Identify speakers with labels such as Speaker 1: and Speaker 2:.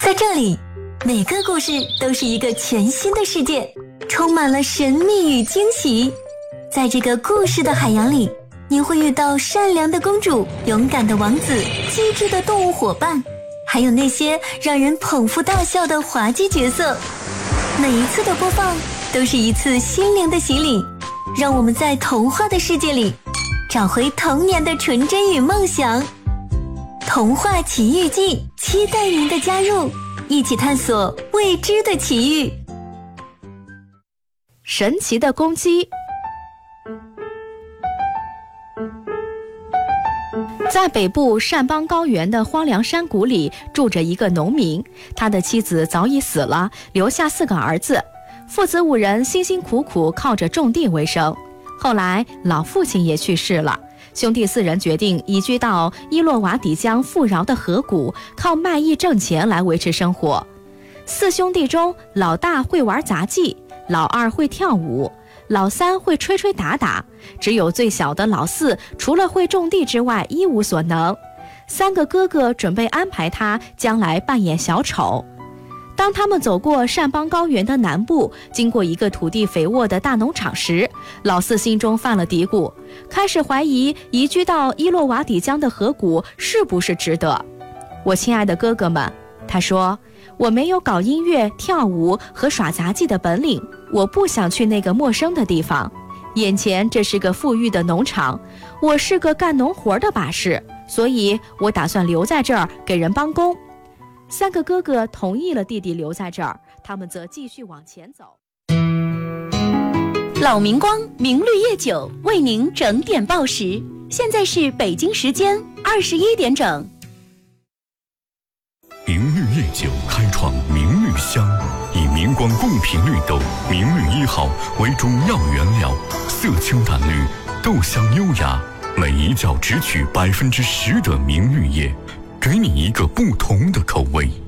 Speaker 1: 在这里，每个故事都是一个全新的世界，充满了神秘与惊喜。在这个故事的海洋里，你会遇到善良的公主、勇敢的王子、机智的动物伙伴，还有那些让人捧腹大笑的滑稽角色。每一次的播放都是一次心灵的洗礼，让我们在童话的世界里找回童年的纯真与梦想。童话奇遇记，期待您的加入，一起探索未知的奇遇。
Speaker 2: 神奇的公鸡。在北部善邦高原的荒凉山谷里，住着一个农民，他的妻子早已死了，留下4个儿子，父子5人辛辛苦苦靠着种地为生。后来老父亲也去世了，兄弟4人决定移居到伊洛瓦底江富饶的河谷，靠卖艺挣钱来维持生活。4兄弟中，老大会玩杂技，老2会跳舞，老3会吹吹打打，只有最小的老4除了会种地之外一无所能。3个哥哥准备安排他将来扮演小丑。当他们走过善邦高原的南部，经过一个土地肥沃的大农场时，老4心中犯了嘀咕，开始怀疑移居到伊洛瓦底江的河谷是不是值得。我亲爱的哥哥们，他说，我没有搞音乐、跳舞和耍杂技的本领，我不想去那个陌生的地方。眼前这是个富裕的农场，我是个干农活的把式，所以我打算留在这儿给人帮工。3个哥哥同意了弟弟留在这儿，他们则继续往前走。
Speaker 3: 老明光明绿夜酒为您整点报时，现在是北京时间21点整。
Speaker 4: 明绿夜酒开创明绿香，以明光贡品绿豆明绿1号为主要原料，色清淡绿，豆香优雅，每一窖只取10%的明绿叶，给你一个不同的口味。